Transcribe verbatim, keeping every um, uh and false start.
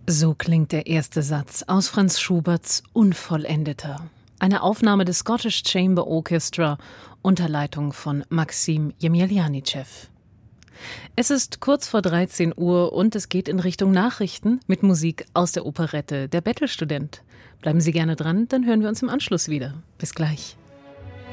So klingt der erste Satz aus Franz Schuberts Unvollendeter. Eine Aufnahme des Scottish Chamber Orchestra unter Leitung von Maxim Jemjeljanitschew. Es ist kurz vor dreizehn Uhr und es geht in Richtung Nachrichten mit Musik aus der Operette Der Bettelstudent. Bleiben Sie gerne dran, dann hören wir uns im Anschluss wieder. Bis gleich.